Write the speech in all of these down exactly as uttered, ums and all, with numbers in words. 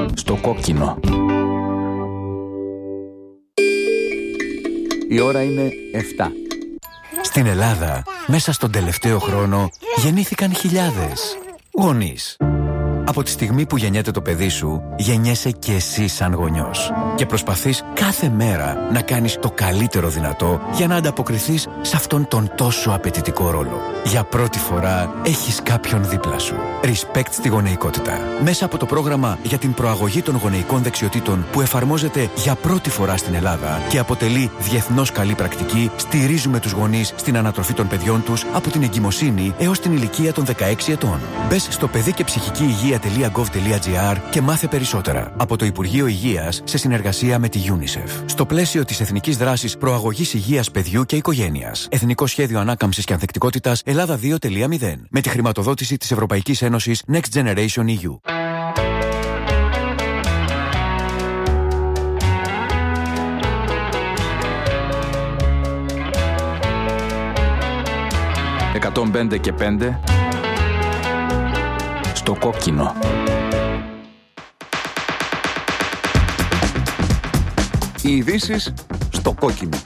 Στο κόκκινο. Η ώρα είναι εφτά. Στην Ελλάδα, μέσα στον τελευταίο χρόνο, γεννήθηκαν χιλιάδες γονείς. Από τη στιγμή που γεννιέται το παιδί σου, γεννιέσαι και εσύ σαν γονιός. Και προσπαθείς κάθε μέρα να κάνεις το καλύτερο δυνατό για να ανταποκριθείς σε αυτόν τον τόσο απαιτητικό ρόλο. Για πρώτη φορά έχεις κάποιον δίπλα σου. Respect στη γονεϊκότητα. Μέσα από το πρόγραμμα για την προαγωγή των γονεϊκών δεξιοτήτων που εφαρμόζεται για πρώτη φορά στην Ελλάδα και αποτελεί διεθνώς καλή πρακτική, στηρίζουμε τους γονείς στην ανατροφή των παιδιών τους από την εγκυμοσύνη έως την ηλικία των δεκαέξι ετών. Μπες στο παιδί και ψυχική υγεία.gov.gr και μάθε περισσότερα. Από το Υπουργείο Υγείας σε συνεργασία με τη UNICEF. Στο πλαίσιο της Εθνικής Δράσης Προαγωγής Υγείας Παιδιού και Οικογένειας. Εθνικό Σχέδιο Ανάκαμψης και Ανθεκτικότητας Ελλάδα δύο τελεία μηδέν. Με τη χρηματοδότηση της Ευρωπαϊκής Ένωσης Next Generation ι γιου. εκατόν πέντε και πέντε. Στο κόκκινο. Οι ειδήσεις στο κόκκινο.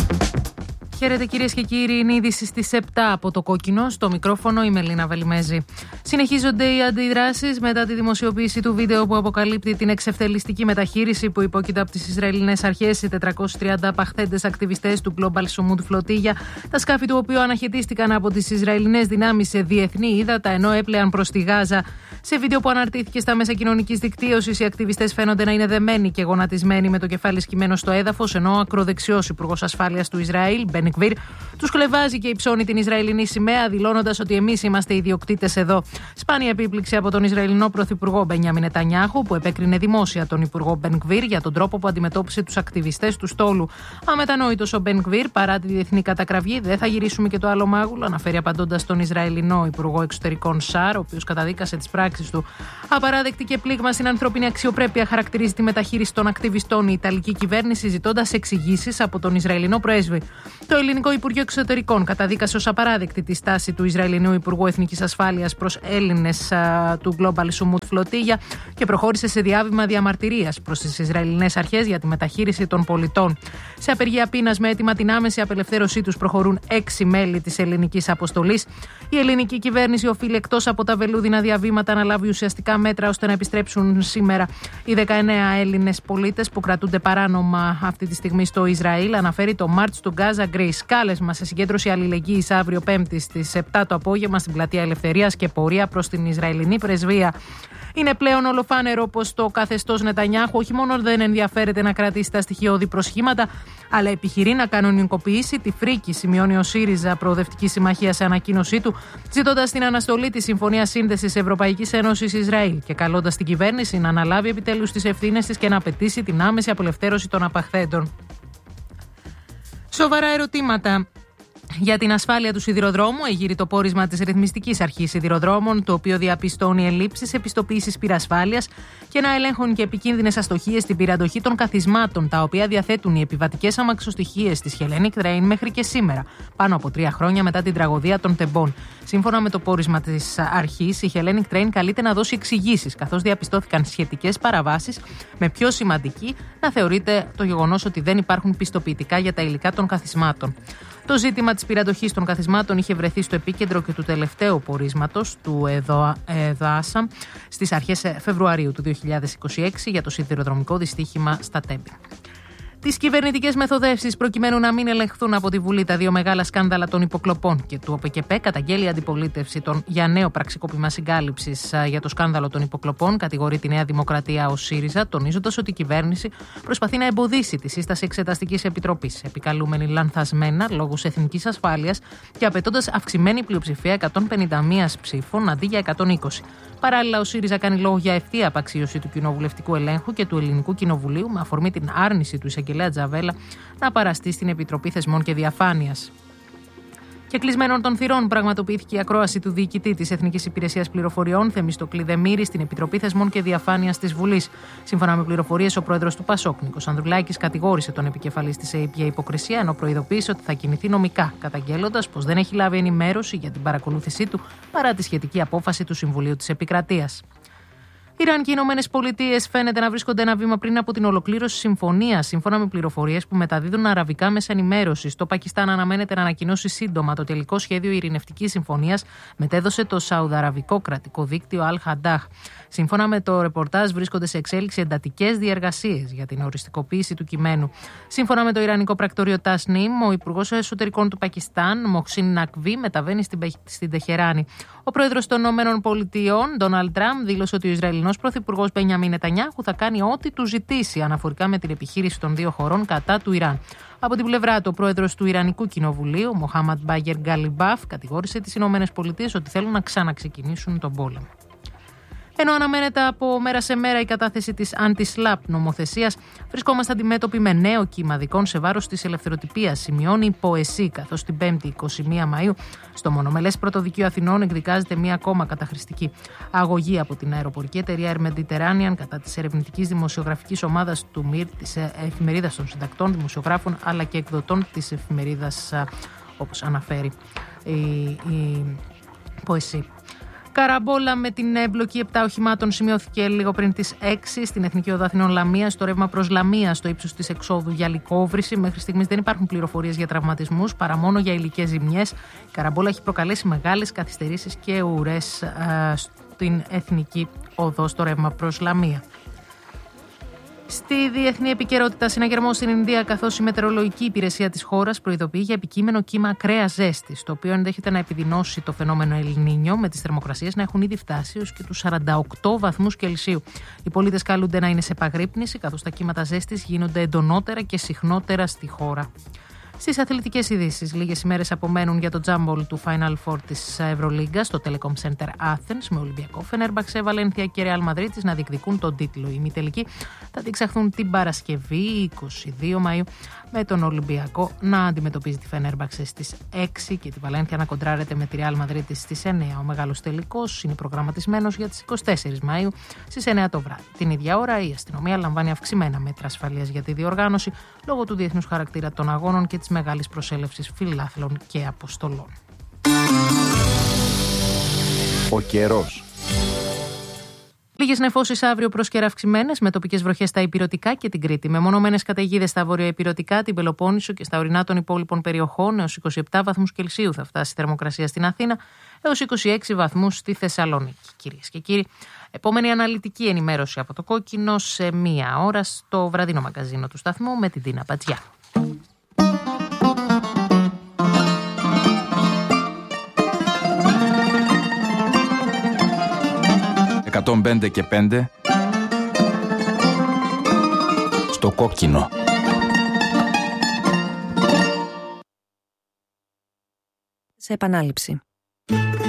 Χαίρετε κυρίες και κύριοι, είναι η είδηση στις επτά από το κόκκινο. Στο μικρόφωνο η Μελίνα Βελιμέζη. Συνεχίζονται οι αντιδράσεις μετά τη δημοσιοποίηση του βίντεο που αποκαλύπτει την εξευτελιστική μεταχείριση που υπόκειται από τις Ισραηλινές αρχές οι τετρακόσιοι τριάντα απαχθέντες ακτιβιστές του Global Sumud Flotilla, τα σκάφη του οποίου αναχαιτίστηκαν από τις Ισραηλινές δυνάμεις σε διεθνή ύδατα ενώ έπλεαν προς τη Γάζα. Σε βίντεο που αναρτήθηκε στα μέσα κοινωνικής δικτύωσης, οι ακτιβιστές φαίνονται να είναι δεμένοι και γονατισμένοι με το κεφάλι σκυμμένο στο έδαφος, ενώ ο ακροδεξιός υπουργός ασφάλειας του Ισραήλ, Μπεν Γκβίρ, τους κλεβάζει και υψώνει την Ισραηλινή σημαία, δηλώνοντας ότι εμείς είμαστε ιδιοκτήτες εδώ. Σπάνια επίπληξη από τον Ισραηλινό πρωθυπουργό Μπενιάμιν Νετανιάχου, που επέκρινε δημόσια τον υπουργό Μπεν Γκβίρ για τον τρόπο που αντιμετώπισε τους ακτιβιστές του στόλου. Αμετανόητος ο Μπεν Γκβίρ, παρά τη διεθνή κατακραυγή, δεν θα γυρίσουμε και το άλλο μάγουλο, αναφέρει απαντώντας τον Ισραηλινό υπουργό εξωτερικών Σάρ, ο οποίος καταδίκασε τις πράξεις του. Απαράδεκτη και πλήγμα στην ανθρώπινη αξιοπρέπεια χαρακτηρίζει τη μεταχείριση των ακτιβιστών η Ιταλική κυβέρνηση, ζητώντας εξηγήσεις από τον Ισραηλινό πρέσβη. Το Ελληνικό Υπουργείο Εξωτερικών καταδίκασε ως απαράδεκτη τη στάση του Ισραηλινού Υπουργού Εθνικής Ασφάλειας προς Έλληνες α, του Global Sumud Flotilla και προχώρησε σε διάβημα διαμαρτυρίας προς τις Ισραηλινές αρχές για τη μεταχείριση των πολιτών. Σε απεργία πείνας με αίτημα την άμεση απελευθέρωσή τους προχωρούν έξι μέλη της ελληνικής αποστολής. Η ελληνική κυβέρνηση οφείλει εκτός από τα βελούδινα διαβήματα να λάβει ουσιαστικά μέτρα ώστε να επιστρέψουν σήμερα οι δεκαεννέα Έλληνες πολίτες που κρατούνται παράνομα αυτή τη στιγμή στο Ισραήλ, αναφέρει το March to Gaza Greece. Κάλεσμα σε συγκέντρωση αλληλεγγύης αύριο Πέμπτη στις επτά το απόγευμα στην Πλατεία Ελευθερίας και πορεία προς την Ισραηλινή πρεσβεία. Είναι πλέον ολοφάνερο πως το καθεστώς Νετανιάχου όχι μόνο δεν ενδιαφέρεται να κρατήσει τα στοιχειώδη προσχήματα, αλλά επιχειρεί να κανονικοποιήσει τη φρίκη, σημειώνει ο ΣΥΡΙΖΑ Προοδευτική Συμμαχία σε ανακοίνωσή του, ζητώντας την αναστολή της Συμφωνίας Σύνδεσης Ευρωπαϊκής Ένωσης Ισραήλ και καλώντας την κυβέρνηση να αναλάβει επιτέλους τις ευθύνες της και να απαιτήσει την άμεση απελευθέρωση των απαχθέντων. Σοβαρά ερωτήματα για την ασφάλεια του σιδηροδρόμου εγείρει το πόρισμα της Ρυθμιστικής Αρχής Σιδηροδρόμων, το οποίο διαπιστώνει ελλείψεις επιστοποίησης πυρασφάλειας και να ελέγχουν και επικίνδυνες αστοχίες στην πυραντοχή των καθισμάτων, τα οποία διαθέτουν οι επιβατικές αμαξοστοιχίες της Hellenic Train μέχρι και σήμερα, πάνω από τρία χρόνια μετά την τραγωδία των Τεμπών. Σύμφωνα με το πόρισμα της αρχής, η Hellenic Train καλείται να δώσει εξηγήσεις, καθώς διαπιστώθηκαν σχετικές παραβάσεις, με πιο σημαντική να θεωρείται το γεγονός ότι δεν υπάρχουν πιστοποιητικά για τα υλικά των καθισμάτων. Το ζήτημα της πυραντοχής των καθισμάτων είχε βρεθεί στο επίκεντρο και του τελευταίου πορίσματος του ΕΔΟΑΣΑ στις αρχές Φεβρουαρίου του δύο χιλιάδες είκοσι έξι για το σιδηροδρομικό δυστύχημα στα Τέμπη. Τις κυβερνητικές μεθοδεύσεις προκειμένου να μην ελεγχθούν από τη Βουλή τα δύο μεγάλα σκάνδαλα των υποκλοπών και του ΟΠΕΚΕΠΕ καταγγέλει η αντιπολίτευση των για νέο πραξικόπημα συγκάλυψης για το σκάνδαλο των υποκλοπών, κατηγορεί τη Νέα Δημοκρατία ο ΣΥΡΙΖΑ, τονίζοντας ότι η κυβέρνηση προσπαθεί να εμποδίσει τη σύσταση εξεταστικής επιτροπής, επικαλούμενη λανθασμένα λόγους εθνικής ασφάλειας και απαιτώντας αυξημένη πλειοψηφία εκατόν πενήντα μία ψήφων αντί για εκατόν είκοσι. Παράλληλα, ο ΣΥΡΙΖΑ κάνει λόγο για ευθεία απαξίωση του κοινοβουλευτικού ελέγχου και του Ελληνικού Κοινοβουλίου με αφορμή την άρνηση του εισαγγελέα Τζαβέλα να παραστεί στην Επιτροπή Θεσμών και Διαφάνειας. Και κλεισμένων των θυρών πραγματοποιήθηκε η ακρόαση του διοικητή της Εθνικής Υπηρεσίας Πληροφοριών, Θεμιστοκλή Δεμήρη, στην Επιτροπή Θεσμών και Διαφάνειας της Βουλής. Σύμφωνα με πληροφορίες, ο πρόεδρος του ΠΑΣΟΚ, Νίκος Ανδρουλάκης, κατηγόρησε τον επικεφαλής της ΕΕΠ για υποκρισία, ενώ προειδοποίησε ότι θα κινηθεί νομικά, καταγγέλλοντας πως δεν έχει λάβει ενημέρωση για την παρακολούθησή του παρά τη σχετική απόφαση του Συμβουλίου της Επικρατείας. Ιράν και οι Ηνωμένες Πολιτείες φαίνεται να βρίσκονται ένα βήμα πριν από την ολοκλήρωση συμφωνίας, σύμφωνα με πληροφορίες που μεταδίδουν αραβικά μέσα ενημέρωσης. Το Πακιστάν αναμένεται να ανακοινώσει σύντομα το τελικό σχέδιο ειρηνευτικής συμφωνίας, μετέδωσε το Σαουδαραβικό κρατικό δίκτυο Al-Haddah. Σύμφωνα με το ρεπορτάζ, βρίσκονται σε εξέλιξη εντατικές διεργασίες για την οριστικοποίηση του κειμένου. Σύμφωνα με το Ιρανικό πρακτορείο Tasnim, ο Υπουργός Εσωτερικών του Πακιστάν, Μοχσίν Νακβί, μεταβαίνει στην Τεχεράνη. Ο πρόεδρος των Ηνωμένων Πολιτειών, Ντόναλντ Τραμπ, δήλωσε ότι ο Ισραηλινός πρωθυπουργός Μπενιαμίν Νετανιάχου θα κάνει ό,τι του ζητήσει αναφορικά με την επιχείρηση των δύο χωρών κατά του Ιράν. Από την πλευρά του, ο πρόεδρος του Ιρανικού Κοινοβουλίου, Μοχάμαντ Μπάγκερ Γκαλιμπάφ, κατηγόρησε τις Ηνωμένες Πολιτείες ότι θέλουν να ξαναξεκινήσουν τον πόλεμο. Ενώ αναμένεται από μέρα σε μέρα η κατάθεση της αντι-σλαπ νομοθεσίας, βρισκόμαστε αντιμέτωποι με νέο κύμα δικών σε βάρος της ελευθεροτυπίας, σημειώνει η Ποεσί, καθώς την Πέμπτη εικοστή πρώτη Μαΐου στο μονομελές Πρωτοδικείο Αθηνών εκδικάζεται μία ακόμα καταχρηστική αγωγή από την αεροπορική εταιρεία Air Mediterranean κατά της ερευνητικής δημοσιογραφικής ομάδας του ΜΙΡ, της εφημερίδας των συντακτών, δημοσιογράφων αλλά και εκδοτών της εφημερίδας, όπως αναφέρει η, η Ποεσί. Καραμπόλα με την εμπλοκή επτά οχημάτων σημειώθηκε λίγο πριν τις έξι στην Εθνική Οδό Αθηνών Λαμία, στο ρεύμα προς Λαμία, στο ύψος της εξόδου για λικόβρηση. Μέχρι στιγμής δεν υπάρχουν πληροφορίες για τραυματισμούς, παρά μόνο για υλικές ζημιές. Η καραμπόλα έχει προκαλέσει μεγάλες καθυστερήσεις και ουρές α, στην Εθνική Οδό, στο ρεύμα προς Λαμία. Στη διεθνή επικαιρότητα, συναγερμός στην Ινδία, καθώς η μετεωρολογική υπηρεσία της χώρας προειδοποιεί για επικείμενο κύμα ακραίας ζέστης, το οποίο ενδέχεται να επιδεινώσει το φαινόμενο Ελ Νίνιο, με τις θερμοκρασίες να έχουν ήδη φτάσει έως και τους σαράντα οκτώ βαθμούς Κελσίου. Οι πολίτες καλούνται να είναι σε επαγρύπνηση, καθώς τα κύματα ζέστης γίνονται εντονότερα και συχνότερα στη χώρα. Στις αθλητικές ειδήσεις, λίγες ημέρες απομένουν για το τζάμπολ του Final Four της Ευρωλίγκα στο Telecom Center Athens, με Ολυμπιακό, Φενέρμπαξε, Βαλένθια και Ρεάλ Μαδρίτης να διεκδικούν τον τίτλο. Οι ημιτελικοί θα διεξαχθούν την Παρασκευή, εικοστή δεύτερη Μαΐου, με τον Ολυμπιακό να αντιμετωπίζει τη Φενέρμπαξε στις έξι και τη Βαλένθια να κοντράρεται με τη Ρεάλ Μαδρίτης στις εννιά. Ο μεγάλος τελικός είναι προγραμματισμένος για τις εικοστή τέταρτη Μαΐου στις εννιά το βράδυ. Την ίδια ώρα η αστυνομία λαμβάνει αυξημένα μέτρα ασφαλείας για τη διοργάνωση λόγω του διεθνούς χαρακτήρα των αγώνων και της μεγάλης προσέλευσης φιλάθλων και αποστολών. Ο καιρός. Λίγες νεφώσεις αύριο προς καιρά αυξημένες, με τοπικές βροχές στα ηπειρωτικά και την Κρήτη. Μεμονωμένες καταιγίδες στα βορειοηπειρωτικά, την Πελοπόννησο και στα ορεινά των υπόλοιπων περιοχών. Έως είκοσι επτά βαθμούς Κελσίου θα φτάσει η θερμοκρασία στην Αθήνα, έως είκοσι έξι βαθμούς στη Θεσσαλονίκη. Κυρίες και κύριοι, επόμενη αναλυτική ενημέρωση από το Κόκκινο σε μία ώρα στο βραδινό μαγκαζίνο του σταθμού με την Τίνα Πατζιά. εκατόν πέντε και πέντε στο Κόκκινο. Σε επανάληψη.